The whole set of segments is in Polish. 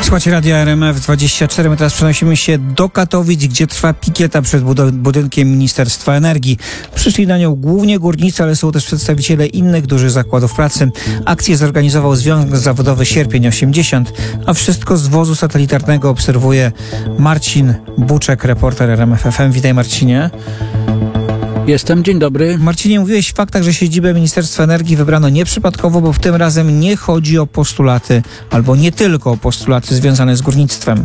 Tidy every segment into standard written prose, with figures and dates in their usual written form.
Słuchajcie Radia RMF24. My teraz przenosimy się do Katowic, gdzie trwa pikieta przed budynkiem Ministerstwa Energii. Przyszli na nią głównie górnicy, ale są też przedstawiciele innych dużych zakładów pracy. Akcję zorganizował Związek Zawodowy Sierpień 80, a wszystko z wozu satelitarnego obserwuje Marcin Buczek, reporter RMF FM. Witaj, Marcinie. Jestem, dzień dobry. Marcinie, mówiłeś w faktach, że siedzibę Ministerstwa Energii wybrano nieprzypadkowo, bo tym razem nie chodzi o postulaty, albo nie tylko o postulaty związane z górnictwem.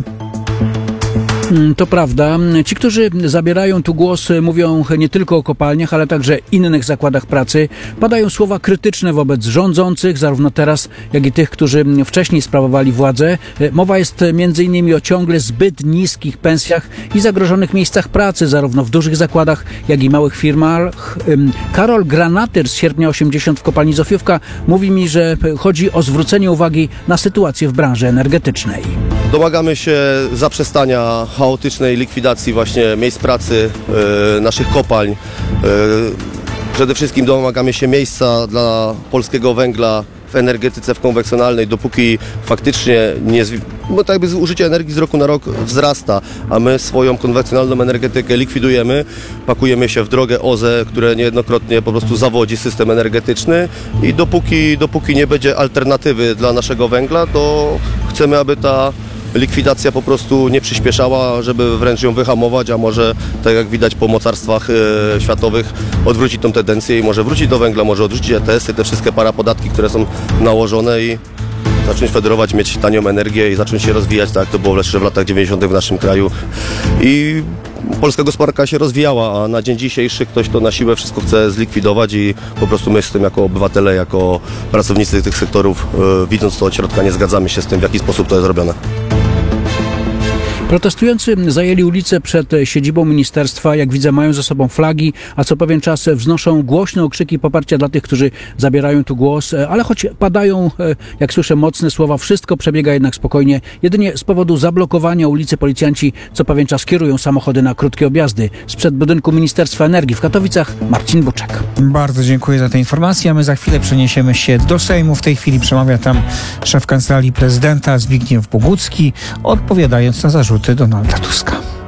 To prawda. Ci, którzy zabierają tu głos, mówią nie tylko o kopalniach, ale także innych zakładach pracy. Padają słowa krytyczne wobec rządzących, zarówno teraz, jak i tych, którzy wcześniej sprawowali władzę. Mowa jest m.in. o ciągle zbyt niskich pensjach i zagrożonych miejscach pracy, zarówno w dużych zakładach, jak i małych firmach. Karol Granatyr z sierpnia 80 w kopalni Zofiówka mówi mi, że chodzi o zwrócenie uwagi na sytuację w branży energetycznej. Domagamy się zaprzestania chaotycznej likwidacji właśnie miejsc pracy naszych kopalń. Przede wszystkim domagamy się miejsca dla polskiego węgla w energetyce konwencjonalnej, dopóki faktycznie bo tak jakby zużycie energii z roku na rok wzrasta, a my swoją konwencjonalną energetykę likwidujemy, pakujemy się w drogę OZE, które niejednokrotnie po prostu zawodzi system energetyczny i dopóki nie będzie alternatywy dla naszego węgla, to chcemy, aby ta likwidacja po prostu nie przyspieszała, żeby wręcz ją wyhamować, a może, tak jak widać po mocarstwach światowych, odwrócić tą tendencję i może wrócić do węgla, może odrzucić ETS-y, te wszystkie parapodatki, które są nałożone i zacząć federować, mieć tanią energię i zacząć się rozwijać, tak jak to było jeszcze w latach 90. w naszym kraju. I polska gospodarka się rozwijała, a na dzień dzisiejszy ktoś to na siłę wszystko chce zlikwidować i po prostu my z tym jako obywatele, jako pracownicy tych sektorów, widząc to od środka, nie zgadzamy się z tym, w jaki sposób to jest robione. Protestujący zajęli ulicę przed siedzibą ministerstwa. Jak widzę, mają ze sobą flagi, a co pewien czas wznoszą głośne okrzyki poparcia dla tych, którzy zabierają tu głos. Ale choć padają, jak słyszę, mocne słowa, wszystko przebiega jednak spokojnie. Jedynie z powodu zablokowania ulicy policjanci co pewien czas kierują samochody na krótkie objazdy. Sprzed budynku Ministerstwa Energii w Katowicach Marcin Buczek. Bardzo dziękuję za te informacje, a my za chwilę przeniesiemy się do Sejmu. W tej chwili przemawia tam szef Kancelarii Prezydenta Zbigniew Bogucki, odpowiadając na zarzuty Donalda Tuska.